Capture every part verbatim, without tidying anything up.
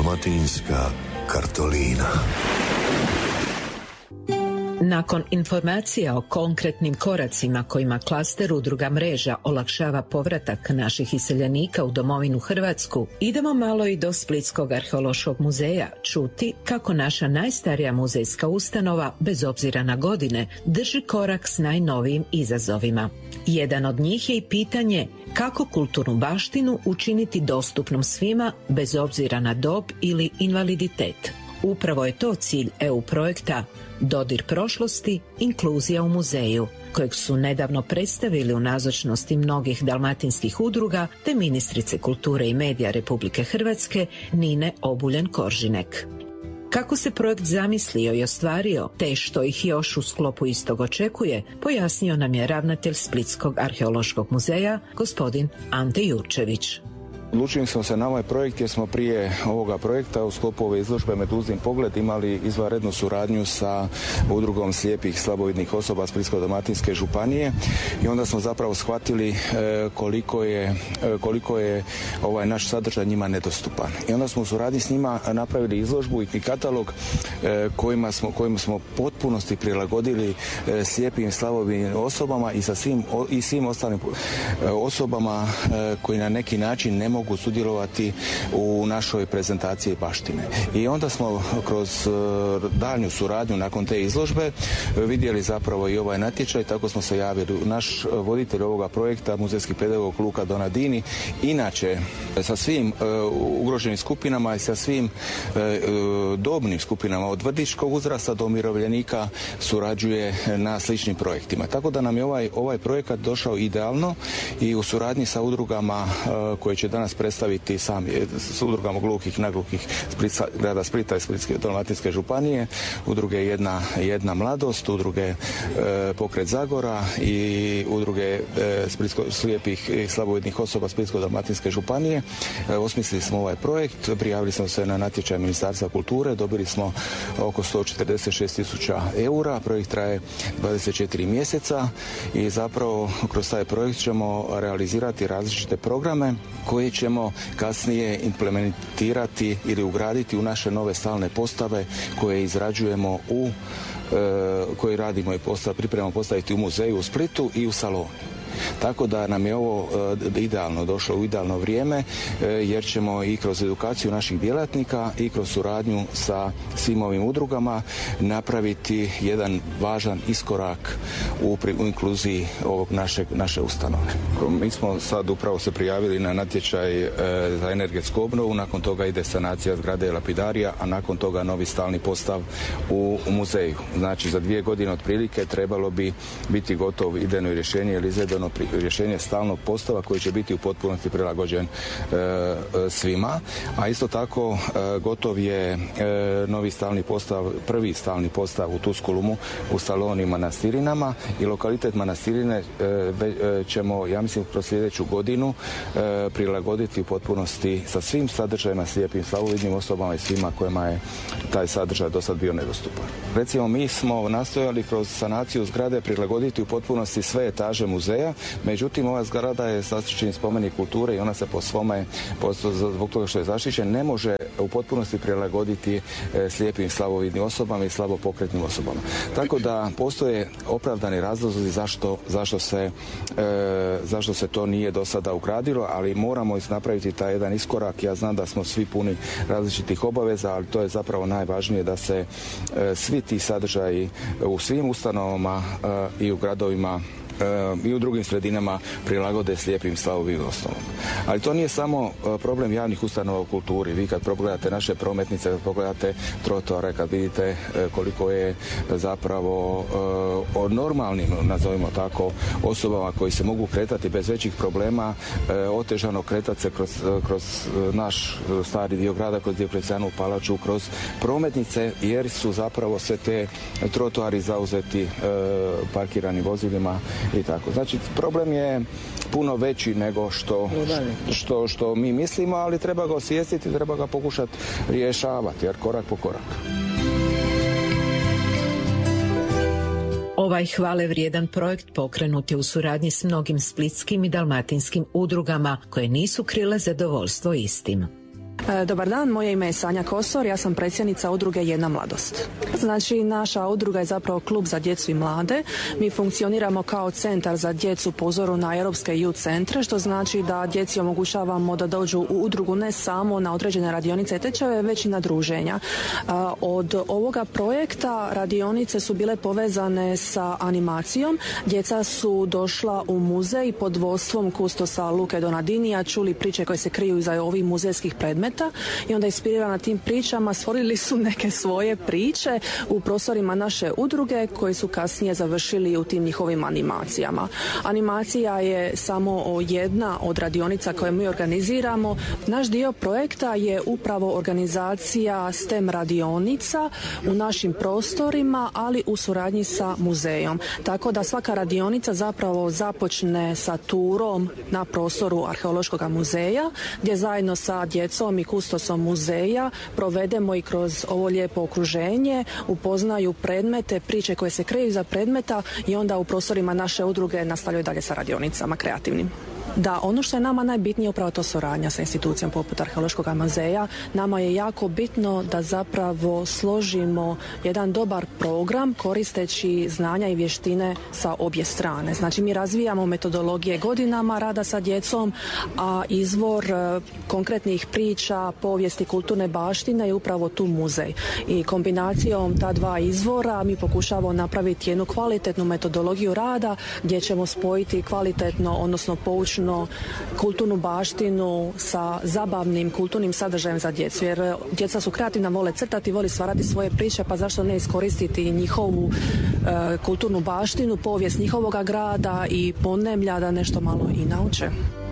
Dalmatinska kartolina. Nakon informacija o konkretnim koracima kojima klaster udruga Mreža olakšava povratak naših iseljenika u domovinu Hrvatsku, idemo malo i do Splitskog arheološkog muzeja čuti kako naša najstarija muzejska ustanova, bez obzira na godine, drži korak s najnovijim izazovima. Jedan od njih je i pitanje kako kulturnu baštinu učiniti dostupnom svima, bez obzira na dob ili invaliditet. Upravo je to cilj E U projekta Dodir prošlosti, inkluzija u muzeju, kojeg su nedavno predstavili u nazočnosti mnogih dalmatinskih udruga te ministrice kulture i medija Republike Hrvatske Nine Obuljen-Koržinek. Kako se projekt zamislio i ostvario, te što ih još u sklopu istog očekuje, pojasnio nam je ravnatelj Splitskog arheološkog muzeja, gospodin Ante Jurčević. Odlučili smo se na ovaj projekt jer smo prije ovoga projekta u sklopu ove izložbe Meduzin pogled imali izvanrednu suradnju sa udrugom slijepih i slabovidnih osoba Splitsko-dalmatinske županije i onda smo zapravo shvatili koliko je, koliko je ovaj naš sadržaj njima nedostupan. I onda smo u suradnji s njima napravili izložbu i katalog kojima smo, kojima smo potpunosti prilagodili slijepim i slabovidnim osobama i sa svim, i svim ostalim osobama koji na neki način ne mogu sudjelovati u našoj prezentaciji baštine. I onda smo kroz daljnju suradnju nakon te izložbe vidjeli zapravo i ovaj natječaj, tako smo se javili. Naš voditelj ovoga projekta, muzejski pedagog Luka Donadini, inače sa svim ugroženim skupinama i sa svim dobnim skupinama od vrtićkog uzrasta do umirovljenika surađuje na sličnim projektima. Tako da nam je ovaj, ovaj projekat došao idealno i u suradnji sa udrugama koje će danas predstaviti sami, s udrugama gluhih, naglukih grada Splita i Splitsko-dalmatinske županije, udruge jedna, jedna mladost, udruge e, Pokret Zagora i udruge e, slijepih i slabovidnih osoba Splitsko-dalmatinske županije. E, osmislili smo ovaj projekt, prijavili smo se na natječaj Ministarstva kulture, dobili smo oko sto četrdeset šest tisuća eura, projekt traje dvadeset četiri mjeseca i zapravo kroz taj projekt ćemo realizirati različite programe koje ćemo kasnije implementirati ili ugraditi u naše nove stalne postave koje izrađujemo u, e, koje radimo i postav, pripremamo postaviti u muzeju u Splitu i u Saloni. Tako da nam je ovo e, idealno došlo u idealno vrijeme e, jer ćemo i kroz edukaciju naših djelatnika i kroz suradnju sa svim ovim udrugama napraviti jedan važan iskorak u, u inkluziji ovog našeg, naše ustanove. Mi smo sad upravo se prijavili na natječaj e, za energetsku obnovu, nakon toga ide sanacija zgrade Lapidarija, a nakon toga novi stalni postav u, u muzeju. Znači za dvije godine otprilike trebalo bi biti gotovo idejno rješenje ili izvedeno rješenje stalnog postava koji će biti u potpunosti prilagođen e, svima, a isto tako e, gotov je e, novi stalni postav, prvi stalni postav u Tuskulumu u Saloni Manastirinama i lokalitet Manastirine e, e, ćemo, ja mislim, kroz sljedeću godinu e, prilagoditi u potpunosti sa svim sadržajima slijepim, slabovidnim osobama i svima kojima je taj sadržaj do sad bio nedostupan. Recimo, mi smo nastojali kroz sanaciju zgrade prilagoditi u potpunosti sve etaže muzeja. Međutim, ova zgrada je zaštićeni spomenik kulture i ona se po svome, po, zbog toga što je zaštićen, ne može u potpunosti prilagoditi e, slijepim i slabovidnim osobama i slabopokretnim osobama. Tako da postoje opravdani razlozi zašto, zašto, se, e, zašto se to nije do sada ugradilo, ali moramo napraviti taj jedan iskorak. Ja znam da smo svi puni različitih obaveza, ali to je zapravo najvažnije da se e, svi ti sadržaji u svim ustanovama e, i u gradovima i u drugim sredinama prilagode slijepim i slabovidnim osobama. Ali to nije samo problem javnih ustanova u kulturi. Vi kad pogledate naše prometnice, kad pogledate trotoare, kad vidite koliko je zapravo o normalnim, nazovimo tako, osobama koji se mogu kretati bez većih problema, otežano kretati se kroz, kroz naš stari dio grada, kroz Dioklecijanovu palaču, kroz prometnice, jer su zapravo sve te trotoari zauzeti parkiranim vozilima i tako. Znači, problem je puno veći nego što, što, što mi mislimo, ali treba ga osvijestiti, treba ga pokušati rješavati, jer korak po korak. Ovaj hvale vrijedan projekt pokrenut je u suradnji s mnogim splitskim i dalmatinskim udrugama koje nisu krile zadovoljstvo istim. Dobar dan, moje ime je Sanja Kosor, ja sam predsjednica udruge Jedna mladost. Znači, naša udruga je zapravo klub za djecu i mlade. Mi funkcioniramo kao centar za djecu po uzoru na europske youth centre, što znači da djeci omogućavamo da dođu u udrugu ne samo na određene radionice i tečajeve, već i na druženja. Od ovoga projekta radionice su bile povezane sa animacijom. Djeca su došla u muzej pod vodstvom kustosa Luke Donadinija, čuli priče koje se kriju iza ovih muzejskih predmeta i onda inspirirana tim pričama stvorili su neke svoje priče u prostorima naše udruge koje su kasnije završili u tim njihovim animacijama. Animacija je samo jedna od radionica koje mi organiziramo. Naš dio projekta je upravo organizacija STEM radionica u našim prostorima, ali u suradnji sa muzejom. Tako da svaka radionica zapravo započne sa turom na prostoru Arheološkog muzeja, gdje zajedno sa djecom i kustosom muzeja provedemo i kroz ovo lijepo okruženje, upoznaju predmete, priče koje se kriju iza predmeta i onda u prostorima naše udruge nastavljaju dalje sa radionicama kreativnim. Da, ono što je nama najbitnije upravo to suradnja sa institucijom poput Arheološkog muzeja. Nama je jako bitno da zapravo složimo jedan dobar program koristeći znanja i vještine sa obje strane. Znači, mi razvijamo metodologije godinama rada sa djecom, a izvor e, konkretnih priča, povijesti, kulturne baštine je upravo tu muzej. I kombinacijom ta dva izvora mi pokušavamo napraviti jednu kvalitetnu metodologiju rada gdje ćemo spojiti kvalitetno, odnosno poučno kulturnu baštinu sa zabavnim kulturnim sadržajem za djecu, jer djeca su kreativna, vole crtati, vole stvarati svoje priče, pa zašto ne iskoristiti njihovu e, kulturnu baštinu, povijest njihovoga grada i Podneblja da nešto malo i nauče.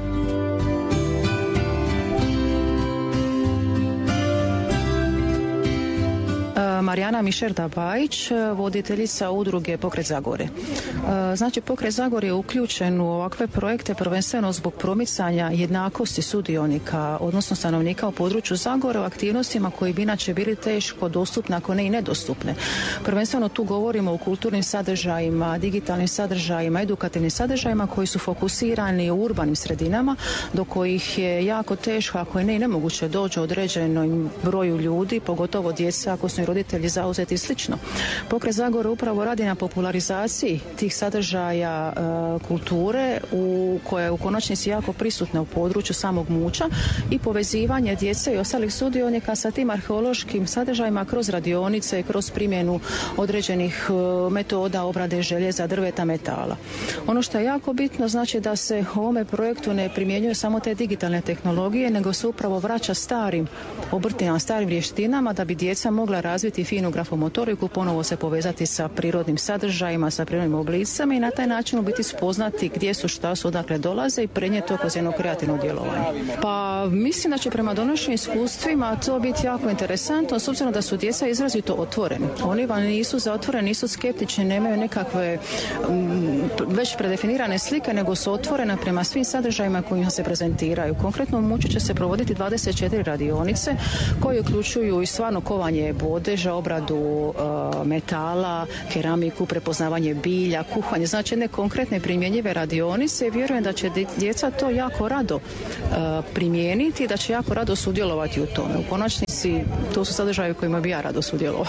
Marijana Mišerda-Bajić, voditeljica udruge Pokret Zagore. Znači, Pokret Zagore je uključen u ovakve projekte prvenstveno zbog promicanja jednakosti sudionika, odnosno stanovnika u području Zagore, u aktivnostima koji bi inače bili teško dostupne, ako ne i nedostupne. Prvenstveno tu govorimo o kulturnim sadržajima, digitalnim sadržajima, edukativnim sadržajima koji su fokusirani u urbanim sredinama, do kojih je jako teško, ako je ne i nemoguće doći određenom broju ljudi, pogotovo djeca ako su i roditelji zauzeti i slično. Pokret Zagore upravo radi na popularizaciji tih sadržaja e, kulture u, koja je u konačnici jako prisutna u području samog Muća i povezivanje djece i ostalih sudionika sa tim arheološkim sadržajima kroz radionice i kroz primjenu određenih e, metoda obrade željeza, drveta, metala. Ono što je jako bitno znači da se u ovome projektu ne primjenjuje samo te digitalne tehnologije, nego se upravo vraća starim obrtima, starim vještinama da bi djeca mogla razviti finu grafomotoriku, ponovo se povezati sa prirodnim sadržajima, sa prirodnim oblicama i na taj način biti spoznati gdje su, šta su, odakle dolaze i prenijeti to kroz jedno kreativno djelovanje. Pa mislim da će prema donošenju iskustvima to biti jako interesantno, s obzirom da su djeca izrazito otvoreni. Oni vam nisu zatvoreni, nisu skeptični, nemaju nekakve m, već predefinirane slike, nego su otvorene prema svim sadržajima kojima se prezentiraju. Konkretno u Muću će se provoditi dvadeset četiri radionice koje uključuju i stvarno kovanje bodeža, obradu uh, metala, keramiku, prepoznavanje bilja, kuhanje, znači jedne konkretne primjenjive radionice i vjerujem da će djeca to jako rado uh, primijeniti i da će jako rado sudjelovati u tome. U konačnici to su sadržaje u kojima bi ja rado sudjelovala.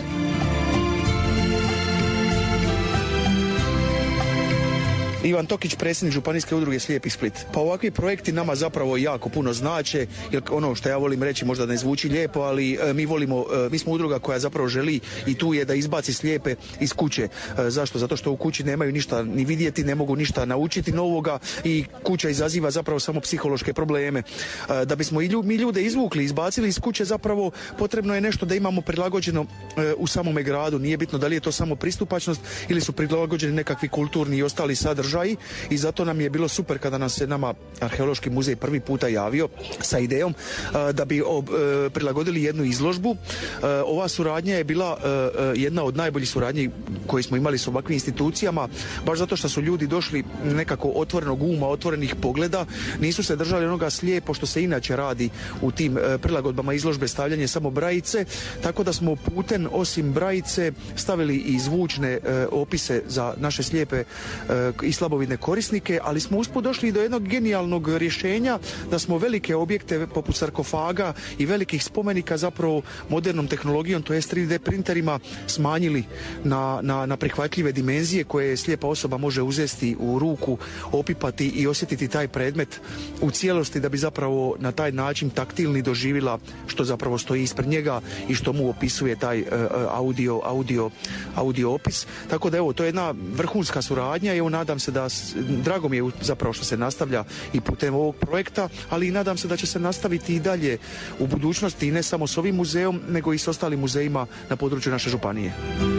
Ivan Tokić, predsjednik Županijske udruge Slijepi Split. Pa ovakvi projekti nama zapravo jako puno znače, jer ono što ja volim reći možda ne zvuči lijepo, ali e, mi volimo, e, mi smo udruga koja zapravo želi i tu je da izbaci slijepe iz kuće. E, zašto? Zato što u kući nemaju ništa ni vidjeti, ne mogu ništa naučiti novoga i kuća izaziva zapravo samo psihološke probleme. E, da bismo i lju, mi ljude izvukli, izbacili iz kuće, zapravo potrebno je nešto da imamo prilagođeno e, u samome gradu. Nije bitno da li je to samo pristupačnost ili su prilagođeni nekakvi kulturni i ostali sadržaji. I zato nam je bilo super kada nas se nama Arheološki muzej prvi puta javio sa idejom uh, da bi ob, uh, prilagodili jednu izložbu. Uh, ova suradnja je bila uh, jedna od najboljih suradnji koje smo imali s ovakvim institucijama, baš zato što su ljudi došli nekako otvorenog uma, otvorenih pogleda, nisu se držali onoga slijepo što se inače radi u tim uh, prilagodbama izložbe, stavljanje samo brajice, tako da smo putem osim brajice stavili i zvučne uh, opise za naše slijepe uh, i slabovidne korisnike, ali smo usput došli do jednog genijalnog rješenja da smo velike objekte poput sarkofaga i velikih spomenika zapravo modernom tehnologijom, to jest tri D printerima, smanjili na, na, na prihvatljive dimenzije koje slijepa osoba može uzeti u ruku, opipati i osjetiti taj predmet u cijelosti, da bi zapravo na taj način taktilni doživjela što zapravo stoji ispred njega i što mu opisuje taj uh, audio, audio, audio opis. Tako da evo, to je jedna vrhunska suradnja i evo, nadam se da, drago mi je zapravo što se nastavlja i putem ovog projekta, ali i nadam se da će se nastaviti i dalje u budućnosti, i ne samo s ovim muzeom, nego i s ostalim muzejima na području naše županije.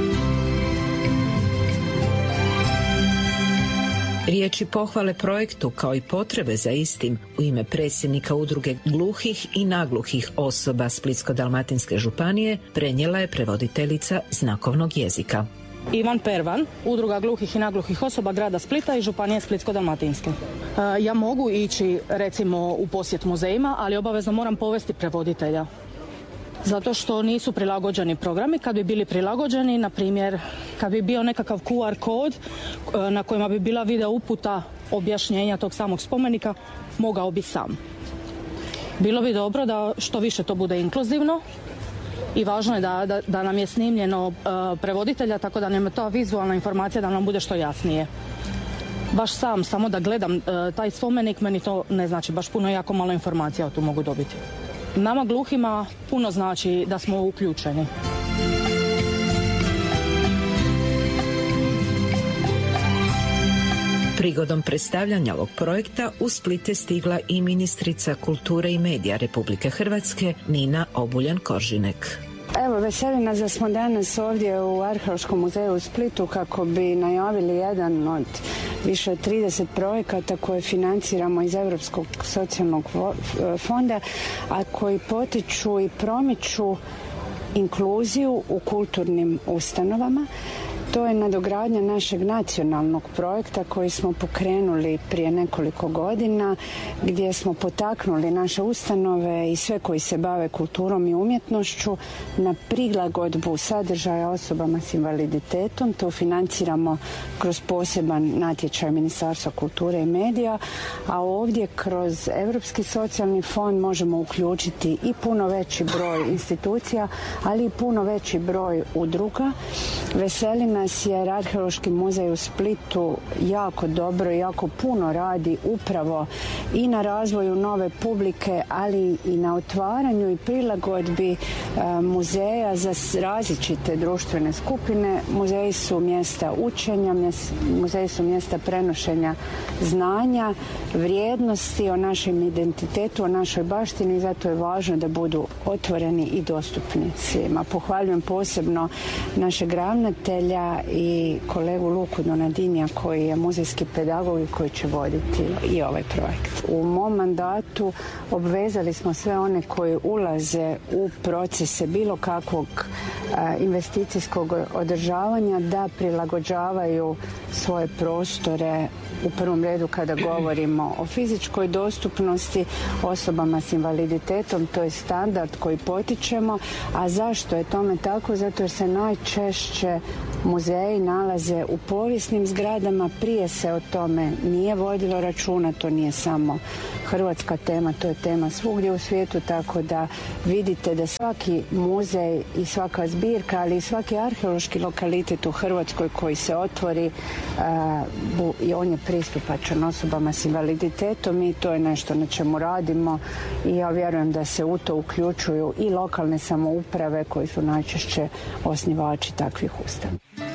Riječi pohvale projektu kao i potrebe za istim u ime predsjednika udruge gluhih i nagluhih osoba Splitsko-dalmatinske županije prenijela je prevoditeljica znakovnog jezika. Ivan Pervan, udruga gluhih i nagluhih osoba grada Splita i županije Splitsko-dalmatinske. Ja mogu ići recimo u posjet muzejima, ali obavezno moram povesti prevoditelja. Zato što nisu prilagođeni programi. Kad bi bili prilagođeni, na primjer, kad bi bio nekakav Q R kod na kojima bi bila video uputa objašnjenja tog samog spomenika, mogao bi sam. Bilo bi dobro da što više to bude inkluzivno i važno je da, da, da nam je snimljeno uh, prevoditelja, tako da nam je to vizualna informacija, da nam bude što jasnije. Baš sam, samo da gledam uh, taj spomenik, meni to ne znači baš puno, jako malo informacija tu mogu dobiti. Nama gluhima puno znači da smo uključeni. Prigodom predstavljanja ovog projekta u Split je stigla i ministrica kulture i medija Republike Hrvatske Nina Obuljen-Koržinek. Evo, veseli nas da smo danas ovdje u Arheološkom muzeju u Splitu kako bi najavili jedan od više od trideset projekata koje financiramo iz Europskog socijalnog fonda, a koji potiču i promiču inkluziju u kulturnim ustanovama. To je nadogradnja našeg nacionalnog projekta koji smo pokrenuli prije nekoliko godina, gdje smo potaknuli naše ustanove i sve koji se bave kulturom i umjetnošću na prilagodbu sadržaja osobama s invaliditetom. To financiramo kroz poseban natječaj Ministarstva kulture i medija, a ovdje kroz Europski socijalni fond možemo uključiti i puno veći broj institucija, ali i puno veći broj udruga. Veseli nas jer Arheološki muzej u Splitu jako dobro i jako puno radi upravo i na razvoju nove publike, ali i na otvaranju i prilagodbi e, muzeja za različite društvene skupine. Muzeji su mjesta učenja, mjesta, muzeji su mjesta prenošenja znanja, vrijednosti o našem identitetu, o našoj baštini, i zato je važno da budu otvoreni i dostupni svima. Pohvaljujem posebno našeg ravnatelja i kolegu Luku Donadinija koji je muzejski pedagog i koji će voditi i ovaj projekt. U mom mandatu obvezali smo sve one koji ulaze u procese bilo kakvog a, investicijskog održavanja da prilagođavaju svoje prostore, u prvom redu kada govorimo o fizičkoj dostupnosti osobama s invaliditetom. To je standard koji potičemo. A zašto je tome tako? Zato jer se najčešće muzeji nalaze u povijesnim zgradama. Prije se o tome nije vodilo računa, to nije samo hrvatska tema, to je tema svugdje u svijetu, tako da vidite da svaki muzej i svaka zbirka, ali i svaki arheološki lokalitet u Hrvatskoj koji se otvori, uh, i on je pristupačan osobama s invaliditetom i to je nešto na čemu radimo i ja vjerujem da se u to uključuju i lokalne samouprave koji su najčešće osnivači takvih ustanova.